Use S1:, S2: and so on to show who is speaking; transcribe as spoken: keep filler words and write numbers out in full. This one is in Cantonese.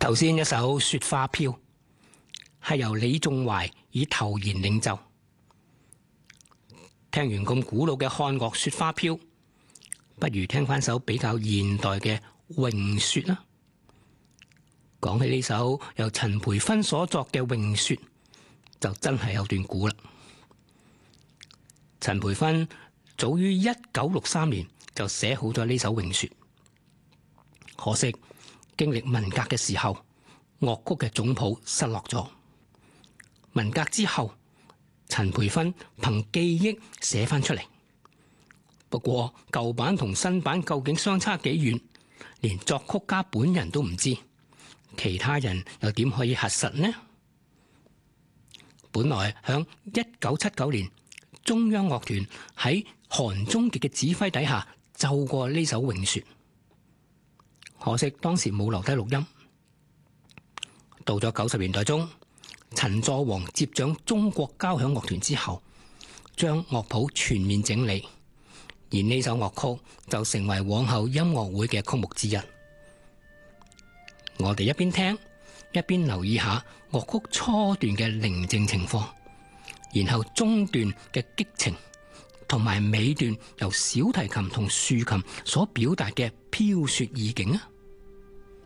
S1: 頭先一首《雪花飄》係由李仲懷以頭弦領奏。聽完咁古老嘅漢樂《雪花飄》，不如聽翻首比較現代嘅《詠雪》啦。講起呢首由陳培勳所作嘅《詠雪》，就真係有段古啦。陳培勳早於一九六三年就寫好咗呢首《詠雪》，可惜經歷文革嘅時候，樂曲嘅總譜失落咗。文革之後，陳培勳憑記憶寫翻出嚟。不過舊版同新版究竟相差幾遠，連作曲家本人都唔知，其他人又點可以核實呢？本來響一九七九年，中央樂團喺韓中傑嘅指揮底下奏過呢首《詠雪》，可惜當時冇留低錄音。到咗九十年代中，陳佐煌接掌中國交響樂團之後，將樂譜全面整理，而呢首樂曲就成為往後音樂會嘅曲目之一。我哋一邊聽，一邊留意下樂曲初段嘅寧靜情況，然後中段嘅激情，同埋尾段由小提琴同豎琴所表達嘅飄雪意境啊！